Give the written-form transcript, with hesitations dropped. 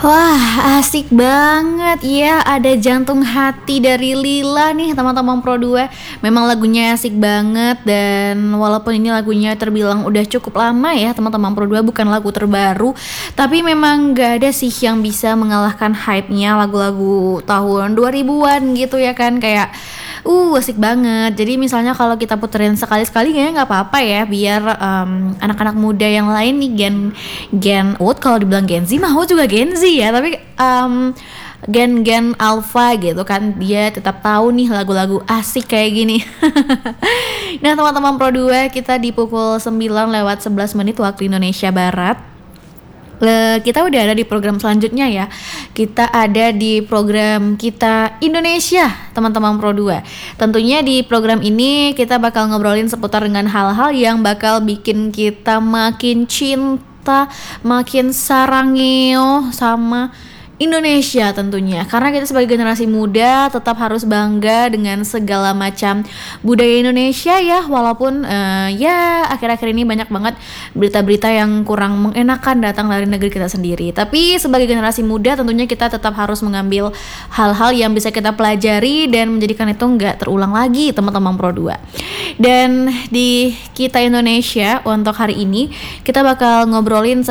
Wah, asik banget ya, ada Jantung Hati dari Lila nih teman-teman Pro 2. Memang lagunya asik banget dan walaupun ini lagunya terbilang udah cukup lama ya teman-teman Pro 2, bukan lagu terbaru, tapi memang gak ada sih yang bisa mengalahkan hype-nya lagu-lagu tahun 2000-an gitu ya kan. Kayak asik banget. Jadi misalnya kalau kita puterin sekali-sekali kayaknya nggak apa-apa ya, biar anak-anak muda yang lain nih gen kalau dibilang Gen Z mah juga Gen Z ya, tapi gen alpha gitu kan, dia tetap tahu nih lagu-lagu asik kayak gini. Nah teman-teman Pro 2, kita di pukul 9:11 waktu Indonesia Barat. Kita udah ada di program selanjutnya ya. Kita ada di program Kita Indonesia teman-teman Pro 2. Tentunya di program ini kita bakal ngobrolin seputar dengan hal-hal yang bakal bikin kita makin cinta, makin sarangeo sama Indonesia tentunya. Karena kita sebagai generasi muda tetap harus bangga dengan segala macam budaya Indonesia ya. Walaupun ya akhir-akhir ini banyak banget berita-berita yang kurang mengenakan datang dari negeri kita sendiri. Tapi sebagai generasi muda tentunya kita tetap harus mengambil hal-hal yang bisa kita pelajari dan menjadikan itu nggak terulang lagi teman-teman Pro 2. Dan di Kita Indonesia untuk hari ini kita bakal ngobrolin